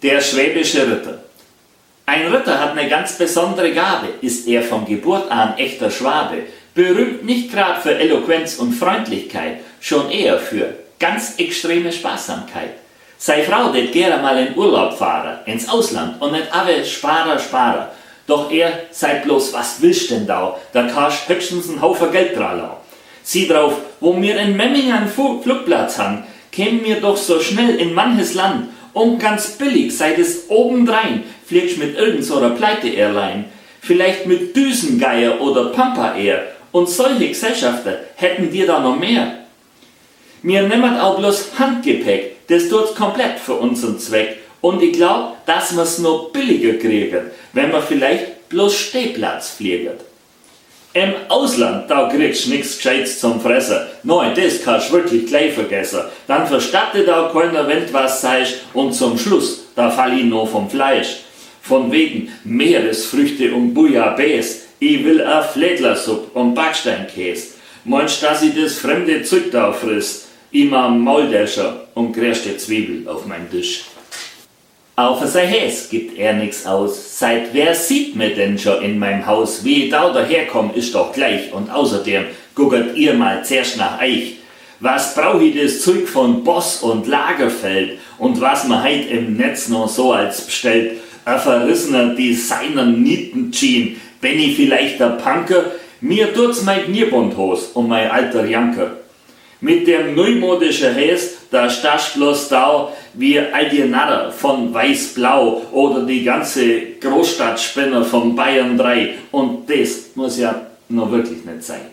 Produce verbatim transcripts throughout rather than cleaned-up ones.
Der schwäbische Ritter. Ein Ritter hat eine ganz besondere Gabe, ist er von Geburt an echter Schwabe, berühmt nicht gerade für Eloquenz und Freundlichkeit, schon eher für ganz extreme Sparsamkeit. Sei Frau det gerne mal in Urlaub fahren, ins Ausland und nicht alle Sparer, Sparer. Doch er sei bloß, was willst denn da, da kannst höchstens einen Haufen Geld dran lassen. Sieh drauf, wo wir in Memmingen einen Flugplatz haben, kämen wir doch so schnell in manches Land und ganz billig, sei es obendrein, fliegst mit irgend so einer Pleite-Airline, vielleicht mit Düsengeier oder Pampa Air und solche Gesellschaften hätten wir da noch mehr. Wir nehmen auch bloß Handgepäck, das tut's komplett für unseren Zweck und ich glaub, dass wir's noch billiger kriegen, wenn wir vielleicht bloß Stehplatz fliegen. Im Ausland, da kriegst du nichts Gescheites zum Fressen. Nein, das kannst du wirklich gleich vergessen. Dann verstattet auch keiner, wenn du was sagst. Und zum Schluss, da fall ich noch vom Fleisch. Von wegen Meeresfrüchte und Bouillabaisse. Ich will a Flädlersuppe und Backsteinkäse. Meinst du, dass ich das fremde Zeug da friss? Immer Mauldäscher und gerste Zwiebel auf meinen Tisch. Auch für sein Häs gibt er nix aus. Seit wer sieht mir denn schon in meinem Haus? Wie ich da daherkomm, ist doch gleich. Und außerdem guckert ihr mal zuerst nach euch. Was brauch ich das Zeug von Boss und Lagerfeld? Und was man heut im Netz noch so als bestellt? Ein verrissener Designer-Nietenjean. Bin ich vielleicht der Punker? Mir tut's mein Knierbundhos und mein alter Janker. Mit dem neumodischen Häs, da stachst bloß da wie all die Narrer von Weiß-Blau oder die ganze Großstadtspinner von Bayern drei. Und das muss ja noch wirklich nicht sein.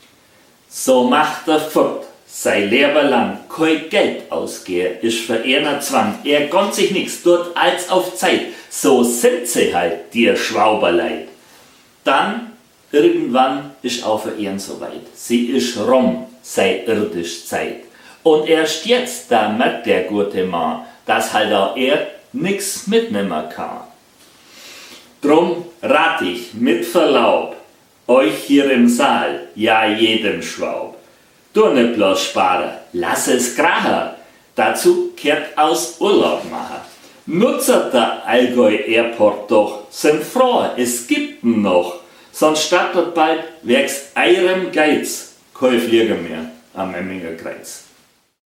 So macht er fort, sei Leben lang kein Geld ausgehe, ist für einer Zwang. Er gönnt sich nix, tut als auf Zeit. So sind sie halt, die Schwauberleid. Dann, irgendwann, ist auch für ihren soweit. Sie ist rum, sei irdisch Zeit. Und erst jetzt, da merkt der gute Mann, dass halt auch er nix mitnehmen kann. Drum rat ich mit Verlaub, euch hier im Saal, ja jedem Schwaub. Du nicht bloß sparen, lass es krachen, dazu kehrt aus Urlaub machen. Nutzert der Allgäu Airport doch, sind froh, es gibt ihn noch, sonst startet bald werks eurem Geiz, kein Flieger mehr am Memminger Kreuz.